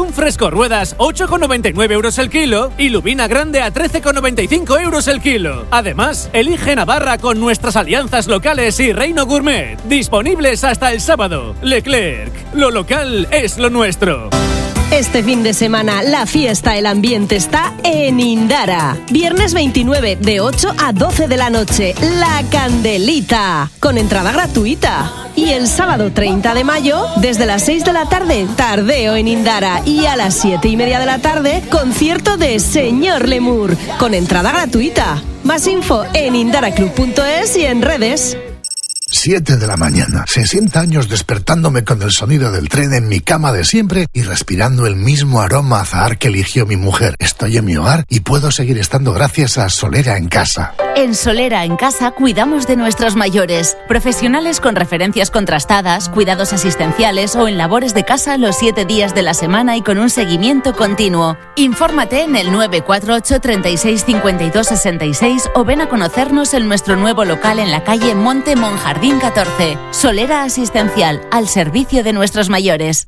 Atún fresco ruedas 8,99 euros el kilo y lubina grande a 13,95 euros el kilo. Además, elige Navarra con nuestras alianzas locales y Reino Gourmet. Disponibles hasta el sábado. Leclerc, lo local es lo nuestro. Este fin de semana la fiesta, el ambiente está en Indara. Viernes 29 de 8 a 12 de la noche, La Candelita, con entrada gratuita. Y el sábado 30 de mayo, desde las 6 de la tarde, tardeo en Indara. Y a las 7:30 de la tarde, concierto de Señor Lemur, con entrada gratuita. Más info en indaraclub.es y en redes. 7 de la mañana, 60 años despertándome con el sonido del tren en mi cama de siempre y respirando el mismo aroma a azahar que eligió mi mujer. Estoy en mi hogar y puedo seguir estando gracias a Solera en Casa. En Solera en Casa cuidamos de nuestros mayores. Profesionales con referencias contrastadas, cuidados asistenciales o en labores de casa los 7 días de la semana y con un seguimiento continuo. Infórmate en el 948 36 52 66 o ven a conocernos en nuestro nuevo local en la calle Monte Monjardín 14. Solera Asistencial, al servicio de nuestros mayores.